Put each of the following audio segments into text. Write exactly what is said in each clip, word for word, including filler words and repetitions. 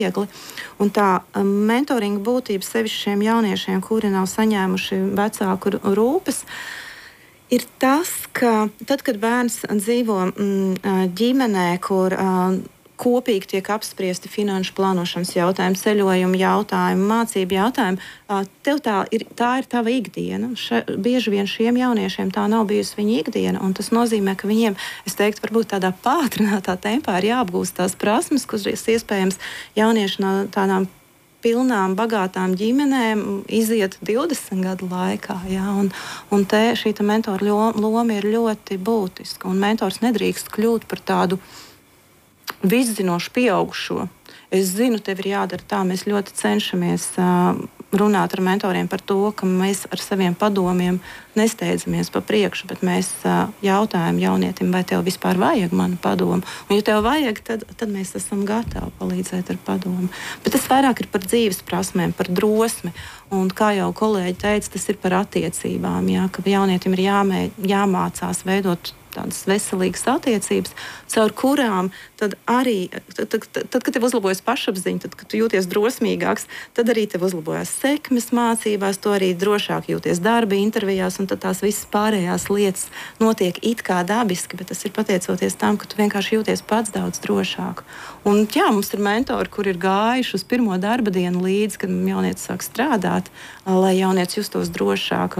viegli. Un tā mentoringa būtība sevišķi šiem jauniešiem, kuri nav saņēmuši vecāku rūpes, ir tas, ka tad, kad bērns dzīvo mm, ģimenē, kur uh, kopīgi tiek apspriesti finanšu plānošanas jautājumi, ceļojumu jautājumi, mācību jautājumi, uh, tev tā ir, tā ir tava ikdiena. Še, bieži vien šiem jauniešiem tā nav bijusi viņa ikdiena, un tas nozīmē, ka viņiem, es teiktu, varbūt tādā pātrinātā tempā ir jāapgūst tās prasmes, kuras iespējams jaunieši no tādām pilnām, bagātām ģimenēm iziet divdesmit gadu laikā. Ja? Un, un te šī te mentora loma ir ļoti būtiska. Un mentors nedrīkst kļūt par tādu viszinošu pieaugušo. Es zinu, tev ir jādara tā. Mēs ļoti cenšamies uh, runāt ar mentoriem par to, ka mēs ar saviem padomiem nesteidzamies pa priekšu, bet mēs uh, jautājam jaunietim, vai tev vispār vajag manu padomu. Un, ja tev vajag, tad, tad mēs esam gatavi palīdzēt ar padomu. Bet tas vairāk ir par dzīves prasmēm, par drosmi. Un, kā jau kolēģi teica, tas ir par attiecībām. Jā, ka jaunietim ir jāmē, jāmācās veidot tādas veselīgas attiecības, caur kurām tad arī, tad, tad, tad, tad kad tev uzlabojas pašapziņa, tad, kad tu jūties drosmīgāks, tad arī tev uzlabojas sekmes mācībās, tu arī drošāk jūties darba intervijās, un tad tās visas pārējās lietas notiek it kā dabiski, bet tas ir pateicoties tam, ka tu vienkārši jūties pats daudz drošāk. Un jā, mums ir mentori, kur ir gājuši uz pirmo darba dienu līdz, kad jaunietis sāk strādāt, lai jaunietis justos drošāk,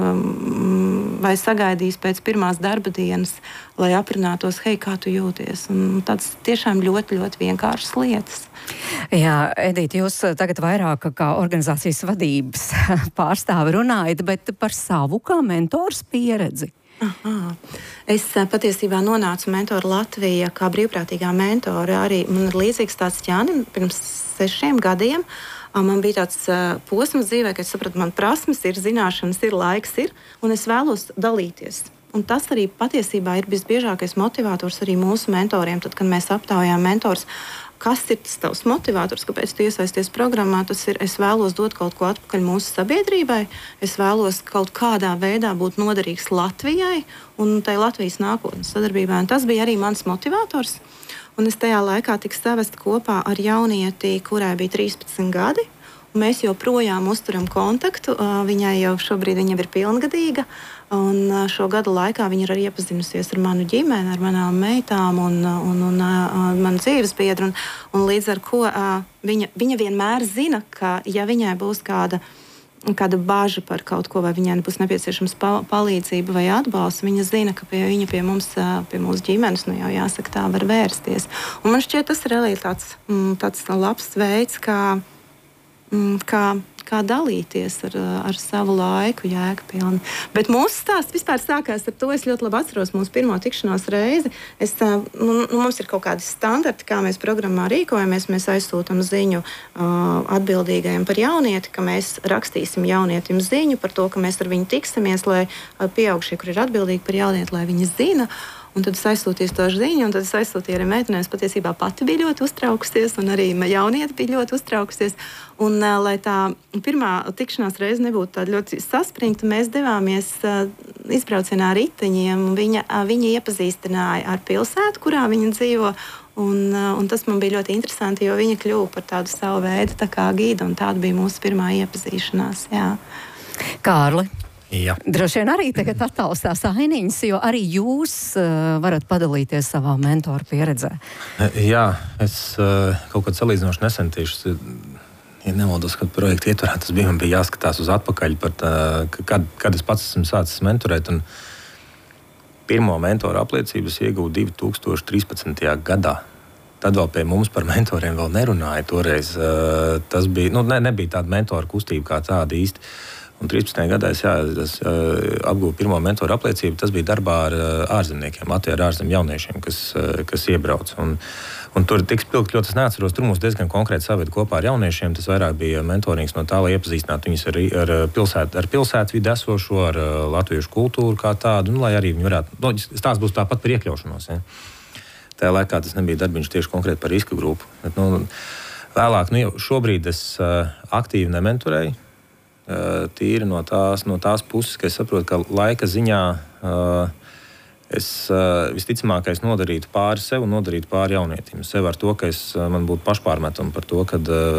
vai sagaidīs pēc pirmās darba dienas, lai aprunātos, hei, kā tu jūties. Un tāds tiešām ļoti, ļoti vienkāršas lietas. Jā, Edita, jūs tagad vairāk kā organizācijas vadības pārstāvi runājat, bet par savu kā mentors pieredzi. Aha. Es patiesībā nonācu mentora Latvijā kā brīvprātīgā mentora. Arī man ir līdzīgs tāds Jānim pirms sešiem gadiem. Man bija tāds uh, posms dzīvē, ka es sapratu, man prasmes ir, zināšanas ir, laiks ir, un es vēlos dalīties. Un tas arī patiesībā ir visbiežākais motivators arī mūsu mentoriem. Tad, kad mēs aptaujām mentors, kas ir tas tavs motivators, kāpēc tu iesaisties programmā, tas ir, es vēlos dot kaut ko atpakaļ mūsu sabiedrībai, es vēlos kaut kādā veidā būt noderīgs Latvijai un tai Latvijas nākotnes sadarbībai. Un tas bija arī mans motivators. Un es tajā laikā tiku savest kopā ar jaunieti, kurai bija trīspadsmit gadi. Mēs joprojām uzturam kontaktu. Viņai jau šobrīd viņa ir pilngadīga. Un šo gadu laikā viņa ir arī iepazinusies ar manu ģimeni, ar manām meitām un, un, un, un manu dzīves biedru. Un, un līdz ar ko viņa, viņa vienmēr zina, ka ja viņai būs kāda, kāda baža par kaut ko, vai viņai būs nepieciešams palīdzība vai atbalsts, viņa zina, ka pie viņa, pie mums, pie mūsu ģimenes, nu jau jāsaka tā, var vērsties. Un man šķiet, tas ir arī tāds, tāds labs veids, kā Kā, kā dalīties ar, ar savu laiku jēgpilni. Bet mūsu stāsts vispār sākās ar to, es ļoti labi atceros mūsu pirmo tikšanos reizi. Es, nu, mums ir kaut kādi standarti, kā mēs programmā rīkojamies. Mēs aizsūtam ziņu uh, atbildīgajiem par jaunieti, ka mēs rakstīsim jaunietim ziņu par to, ka mēs ar viņu tiksimies, lai uh, pieaugšie, kur ir atbildīgi par jaunieti, lai viņi zina. Un tad es aizsūtīju to ziņu, un tad es aizsūtīju arī meitenēm. Es patiesībā pati biju ļoti uztraukusies, un arī jaunieti bija ļoti uztraukusies. Un, uh, lai tā pirmā tikšanās reize nebūtu tāda ļoti saspringta, mēs devāmies uh, izbraucienā ar riteņiem. Viņa, uh, viņa iepazīstināja ar pilsētu, kurā viņa dzīvo. Un, uh, un tas man bija ļoti interesanti, jo viņa kļuva par tādu savu veidu tā kā gīdu, un tāda bija mūsu pirmā iepazīšanās. Jā. Kārli. Jā. Droši vien arī tagad attaustās ainiņas, jo arī jūs uh, varat padalīties savā mentoru pieredzē. Jā, es uh, kaut kad salīdzinoši nesen tieši, ja nemaldos, kad projekta ietvarā tas bija, man bija jāskatās uz atpakaļ, par tā, kad, kad es pats esmu sācis mentorēt. Un pirmo mentoru apliecības ieguvu divi tūkstoši trīspadsmitajā gadā. Tad vēl pie mums par mentoriem vēl nerunāja toreiz. Uh, tas bija, nu, ne, nebija tāda mentora kustība kā tāda īsti. Un trīspadsmitajā gadā es, jā, es uh, apgūvu pirmo mentoru apliecību. Tas bija darbā ar uh, ārzemniekiem, Latvijā ar ārzemju jauniešiem, kas, uh, kas iebrauc. Un, un tur tik spilgt ļoti es neatceros. Tur mums diezgan konkrēti saved kopā ar jauniešiem. Tas vairāk bija mentorings no tā, lai iepazīstinātu viņus ar, ar, pilsēt, ar pilsētu vidi esošo, ar uh, latviešu kultūru kā tādu, un lai arī viņi varētu, no, tās būs tāpat par iekļaušanos. Ja. Tajā laikā tas nebija darbiņš tieši konkrēti par riska grupu. Bet, nu, vēlāk, nu, šobrīd es uh, aktīvi nementorēju. Tīri no tās, no tās puses, ka es saprotu, ka laika ziņā uh, es uh, visticamākais nodarītu pāri sev un nodarītu pāri jaunietim. Sev ar to, ka es, man būtu pašpārmetumi par to, ka uh,